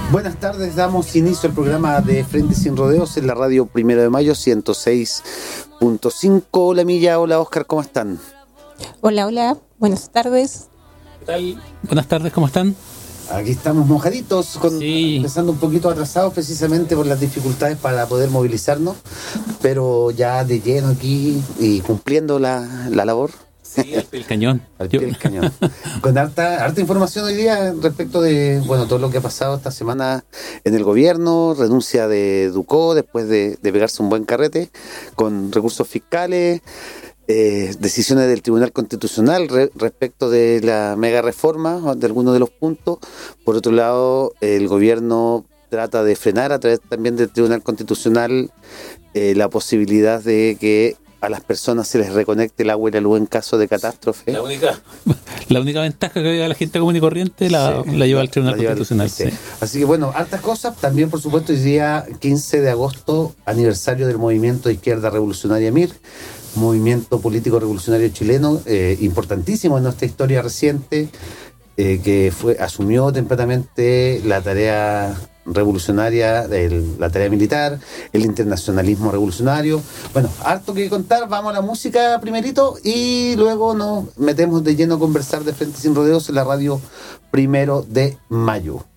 Buenas tardes, damos inicio al programa de Frente Sin Rodeos en la radio 1 de Mayo 106.5. Hola Milla, hola Oscar, ¿cómo están? Hola, buenas tardes. ¿Qué tal? Buenas tardes, ¿cómo están? Aquí estamos mojaditos, Sí. empezando un poquito atrasados precisamente por las dificultades para poder movilizarnos, pero ya de lleno aquí y cumpliendo la labor. Sí, al pie del cañón. Al pie del cañón. Con harta información hoy día respecto de todo lo que ha pasado esta semana en el gobierno, renuncia de Ducó después de pegarse un buen carrete con recursos fiscales, decisiones del Tribunal Constitucional respecto de la mega reforma de algunos de los puntos. Por otro lado, el gobierno trata de frenar a través también del Tribunal Constitucional la posibilidad de que a las personas se les reconecte el agua y la luz en caso de catástrofe. La única ventaja que había la gente común y corriente la lleva al Tribunal Constitucional. Sí. Así que hartas cosas. También, por supuesto, hoy día 15 de agosto, aniversario del Movimiento de Izquierda Revolucionaria MIR, movimiento político revolucionario chileno, importantísimo en nuestra historia reciente, que asumió tempranamente la tarea revolucionaria, la tarea militar, el internacionalismo revolucionario. Bueno, harto que contar, vamos a la música primerito y luego nos metemos de lleno a conversar de Frente Sin Rodeos en la radio 1 de Mayo.